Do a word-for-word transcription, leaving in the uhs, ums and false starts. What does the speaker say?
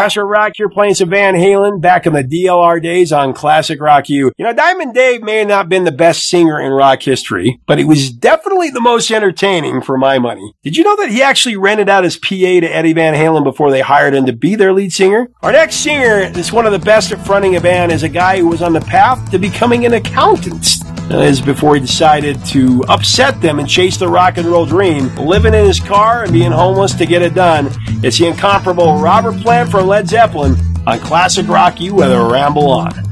Pastor Rock here playing some Van Halen back in the D L R days on Classic Rock U. You know, Diamond Dave may have not been the best singer in rock history, but he was definitely the most entertaining for my money. Did you know that he actually rented out his P A to Eddie Van Halen before they hired him to be their lead singer? Our next singer that's one of the best at fronting a band is a guy who was on the path to becoming an accountant. That is before he decided to upset them and chase the rock and roll dream, living in his car and being homeless to get it done. It's the incomparable Robert Plant from Led Zeppelin on Classic Rock U with a Ramble On.